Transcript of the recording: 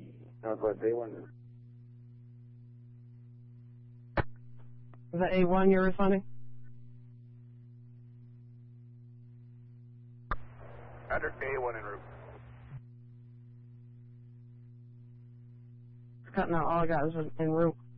Northwest A1. Is that A1 you're responding? Under A1 en route. It's cutting out. All I got is en route.